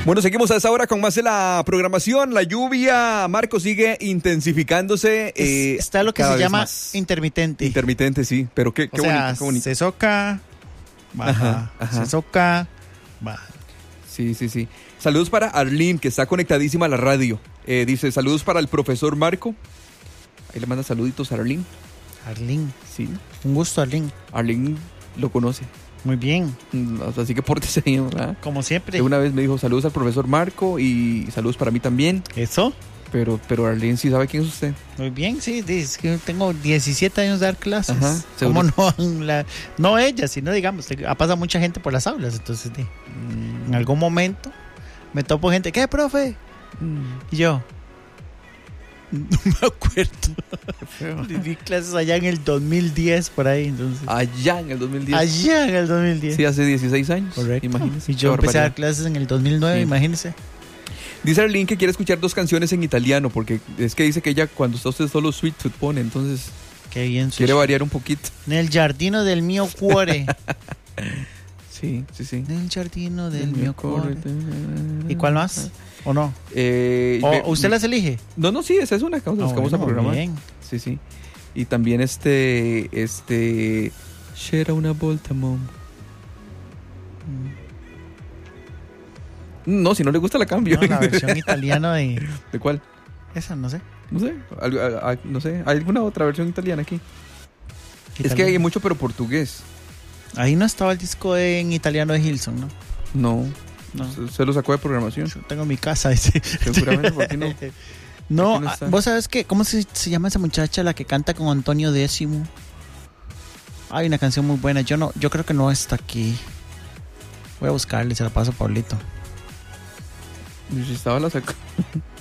Bueno, seguimos a esta hora con más de la programación. La lluvia, Marco, sigue intensificándose. Está lo que se llama más intermitente. Intermitente, sí, pero qué bonito, qué bonito. Se soca, baja, se soca, baja. Sí. Saludos para Arlene, que está conectadísima a la radio. Dice, saludos para el profesor Marco. Ahí le manda saluditos a Arlene. Arlene. Sí. Un gusto, Arlene. Arlene lo conoce. Muy bien. Así que pórtese bien, ¿verdad? Como siempre. Una vez me dijo saludos al profesor Marco y saludos para mí también. ¿Eso? Pero Arlene sí sabe quién es usted. Muy bien, sí. Es que tengo 17 años de dar clases. Ajá, ¿cómo no? No ella, sino digamos, ha pasado mucha gente por las aulas. Entonces, en algún momento me topo gente. ¿Qué, profe? Y yo... No me acuerdo. Di clases allá en el 2010, por ahí. Entonces. Allá en el 2010. Allá en el 2010. Sí, hace 16 años. Correcto. Imagínese. Y yo empecé a dar clases en el 2009, sí. Imagínese. Dice Arlene que quiere escuchar 2 canciones en italiano, porque es que dice que ella cuando está usted solo Sweet Tooth pone, entonces qué bien, quiere variar un poquito. Nel giardino del mio cuore. Sí. Nel giardino del mio cuore. ¿Y cuál más? ¿O no? ¿Usted las elige? No, sí, esa es una que vamos a programar. Bien. Sí. Y también C'era una volta, mom. No, si no le gusta la cambio. No, la versión italiana de... ¿De cuál? Esa, no sé. No sé. ¿Hay alguna otra versión italiana aquí? ¿Italiano? Es que hay mucho, pero portugués. Ahí no estaba el disco en italiano de Hilson, ¿no? No. Se lo sacó de programación. Yo tengo en mi casa ese. Seguramente, ¿por qué no? No, vos sabes que, ¿cómo se llama esa muchacha la que canta con Antonio Décimo? Hay una canción muy buena. Yo creo que no está aquí. Voy a buscarle, se la paso a Pablito. Si estaba la sacó.